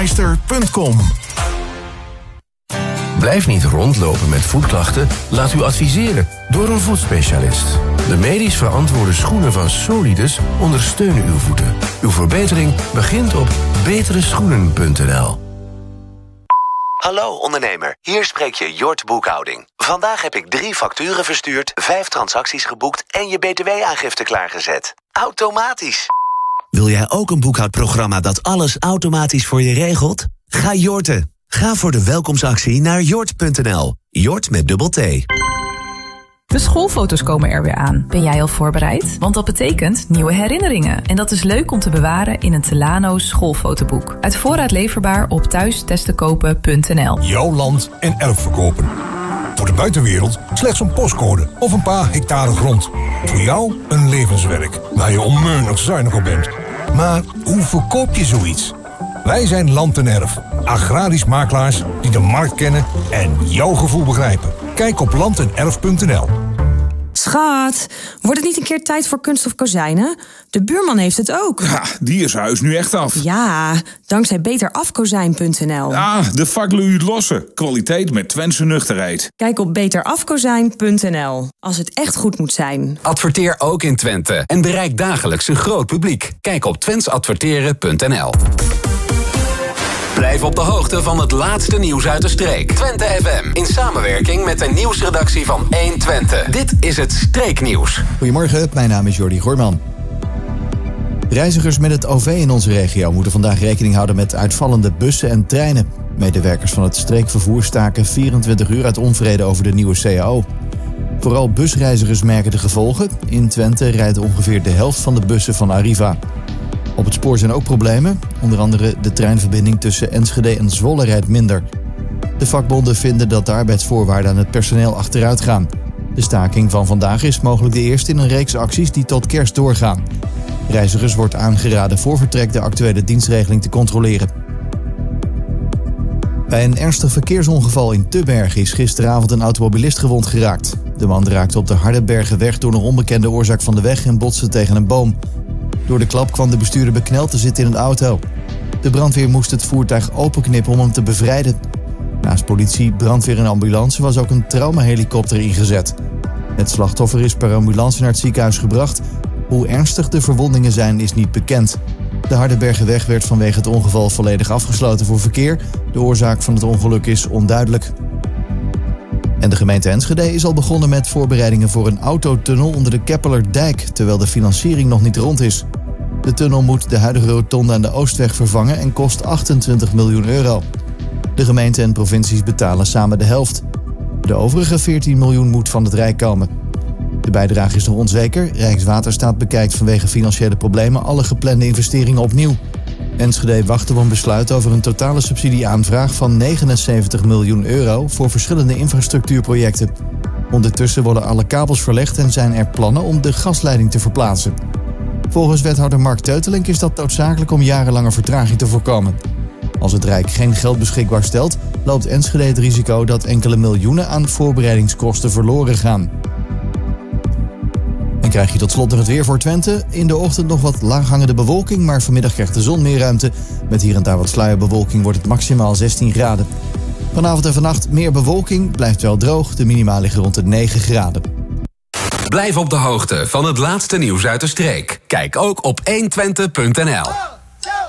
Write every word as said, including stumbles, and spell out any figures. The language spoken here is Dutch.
voedselbijster punt com. Blijf niet rondlopen met voetklachten. Laat u adviseren door een voetspecialist. De medisch verantwoorde schoenen van Solidus ondersteunen uw voeten. Uw verbetering begint op betere schoenen punt n l. Hallo ondernemer, hier spreek je Jort Boekhouding. Vandaag heb ik drie facturen verstuurd, vijf transacties geboekt en je B T W-aangifte klaargezet. Automatisch. Wil jij ook een boekhoudprogramma dat alles automatisch voor je regelt? Ga Jorten. Ga voor de welkomstactie naar jort punt n l. Jort met dubbel T. De schoolfoto's komen er weer aan. Ben jij al voorbereid? Want dat betekent nieuwe herinneringen. En dat is leuk om te bewaren in een Telano schoolfotoboek. Uit voorraad leverbaar op thuistestenkopen punt n l. Jouw land en erf verkopen. Voor de buitenwereld slechts een postcode of een paar hectare grond. Voor jou een levenswerk waar je onmeunig zuinig op bent. Maar hoe verkoop je zoiets? Wij zijn Land en Erf. Agrarisch makelaars die de markt kennen en jouw gevoel begrijpen. Kijk op land en erf punt n l. Schat, wordt het niet een keer tijd voor kunststof kozijnen? De buurman heeft het ook. Ja, die is huis nu echt af. Ja, dankzij beter af kozijn punt n l. Ja, de vaklu lossen. Kwaliteit met Twentse nuchterheid. Kijk op beter af kozijn punt n l. Als het echt goed moet zijn. Adverteer ook in Twente en bereik dagelijks een groot publiek. Kijk op twents adverteren punt n l. Blijf op de hoogte van het laatste nieuws uit de streek. Twente F M, in samenwerking met de nieuwsredactie van één Twente. Dit is het Streeknieuws. Goedemorgen, mijn naam is Jordi Goorman. Reizigers met het O V in onze regio moeten vandaag rekening houden met uitvallende bussen en treinen. Medewerkers van het streekvervoer staken vierentwintig uur uit onvrede over de nieuwe C A O. Vooral busreizigers merken de gevolgen. In Twente rijdt ongeveer de helft van de bussen van Arriva. Op het spoor zijn ook problemen. Onder andere de treinverbinding tussen Enschede en Zwolle rijdt minder. De vakbonden vinden dat de arbeidsvoorwaarden aan het personeel achteruit gaan. De staking van vandaag is mogelijk de eerste in een reeks acties die tot kerst doorgaan. Reizigers wordt aangeraden voor vertrek de actuele dienstregeling te controleren. Bij een ernstig verkeersongeval in Tubbergen is gisteravond een automobilist gewond geraakt. De man raakte op de Hardenbergenweg door een onbekende oorzaak van de weg en botste tegen een boom. Door de klap kwam de bestuurder bekneld te zitten in een auto. De brandweer moest het voertuig openknippen om hem te bevrijden. Naast politie, brandweer en ambulance was ook een traumahelikopter ingezet. Het slachtoffer is per ambulance naar het ziekenhuis gebracht. Hoe ernstig de verwondingen zijn is niet bekend. De Hardenbergenweg werd vanwege het ongeval volledig afgesloten voor verkeer. De oorzaak van het ongeluk is onduidelijk. En de gemeente Enschede is al begonnen met voorbereidingen voor een autotunnel onder de Keppelerdijk, terwijl de financiering nog niet rond is. De tunnel moet de huidige rotonde aan de Oostweg vervangen en kost achtentwintig miljoen euro. De gemeente en provincies betalen samen de helft. De overige veertien miljoen moet van het Rijk komen. De bijdrage is nog onzeker. Rijkswaterstaat bekijkt vanwege financiële problemen alle geplande investeringen opnieuw. Enschede wacht op een besluit over een totale subsidieaanvraag van negenenzeventig miljoen euro voor verschillende infrastructuurprojecten. Ondertussen worden alle kabels verlegd en zijn er plannen om de gasleiding te verplaatsen. Volgens wethouder Mark Teutelink is dat noodzakelijk om jarenlange vertraging te voorkomen. Als het Rijk geen geld beschikbaar stelt, loopt Enschede het risico dat enkele miljoenen aan voorbereidingskosten verloren gaan. En krijg je tot slot nog het weer voor Twente. In de ochtend nog wat laaghangende bewolking, maar vanmiddag krijgt de zon meer ruimte. Met hier en daar wat sluierbewolking wordt het maximaal zestien graden. Vanavond en vannacht meer bewolking, blijft wel droog. De minima liggen rond de negen graden. Blijf op de hoogte van het laatste nieuws uit de streek. Kijk ook op één twente punt n l.